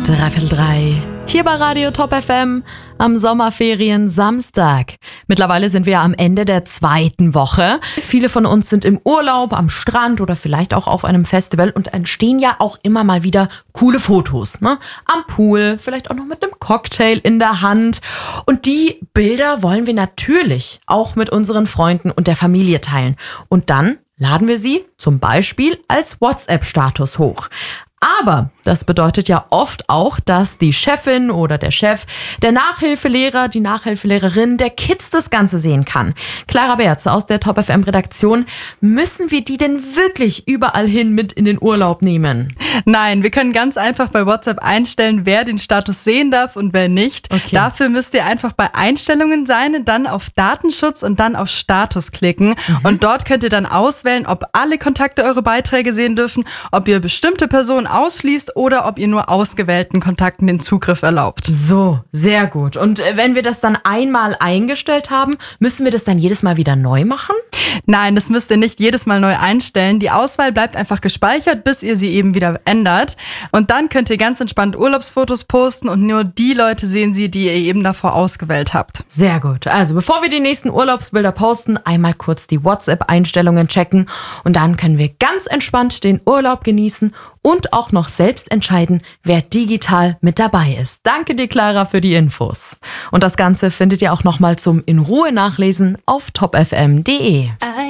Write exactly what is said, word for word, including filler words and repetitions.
Dreiviertel drei. Hier bei Radio Top F M am Sommerferien Samstag. Mittlerweile sind wir am Ende der zweiten Woche. Viele von uns sind im Urlaub, am Strand oder vielleicht auch auf einem Festival und entstehen ja auch immer mal wieder coole Fotos, ne? Am Pool, vielleicht auch noch mit einem Cocktail in der Hand. Und die Bilder wollen wir natürlich auch mit unseren Freunden und der Familie teilen. Und dann laden wir sie zum Beispiel als WhatsApp-Status hoch. Aber das bedeutet ja oft auch, dass die Chefin oder der Chef, der Nachhilfelehrer, die Nachhilfelehrerin der Kids das Ganze sehen kann. Clara Berz aus der Top F M Redaktion, müssen wir die denn wirklich überall hin mit in den Urlaub nehmen? Nein, wir können ganz einfach bei WhatsApp einstellen, wer den Status sehen darf und wer nicht. Okay. Dafür müsst ihr einfach bei Einstellungen sein, dann auf Datenschutz und dann auf Status klicken. Mhm. Und dort könnt ihr dann auswählen, ob alle Kontakte eure Beiträge sehen dürfen, ob ihr bestimmte Personen ausschließt oder ob ihr nur ausgewählten Kontakten den Zugriff erlaubt. So, sehr gut. Und wenn wir das dann einmal eingestellt haben, müssen wir das dann jedes Mal wieder neu machen? Nein, das müsst ihr nicht jedes Mal neu einstellen. Die Auswahl bleibt einfach gespeichert, bis ihr sie eben wieder ändert. Und dann könnt ihr ganz entspannt Urlaubsfotos posten und nur die Leute sehen sie, die ihr eben davor ausgewählt habt. Sehr gut. Also bevor wir die nächsten Urlaubsbilder posten, einmal kurz die WhatsApp-Einstellungen checken und dann können wir ganz entspannt den Urlaub genießen und auch noch selbst entscheiden, wer digital mit dabei ist. Danke dir, Clara, für die Infos. Und das Ganze findet ihr auch nochmal zum in Ruhe nachlesen auf top f m punkt d e.